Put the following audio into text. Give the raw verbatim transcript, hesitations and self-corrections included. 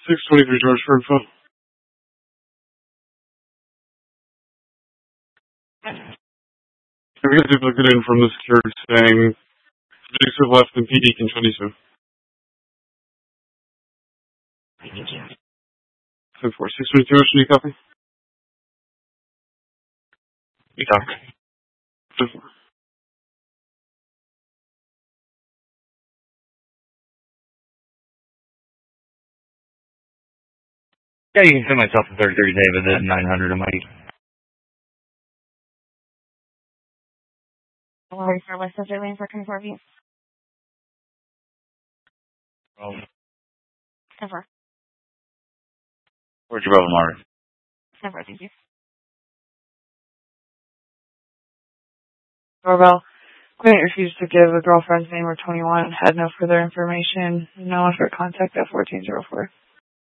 six twenty-three George for info. We got a duplicate in from the security saying subjects have left and P D can twenty-two. ten four, six twenty-two, should you copy? You talk. ten four. Yeah, you can send myself to thirty-three David at nine hundred a mic. Sorry for West Desert Lane for twenty-four feet. Oh. Never. Where's your brother, Margaret? Never, thank you. Doorbell. Client refused to give a girlfriend's name or twenty-one. Had no further information. No one for contact at fourteen oh four.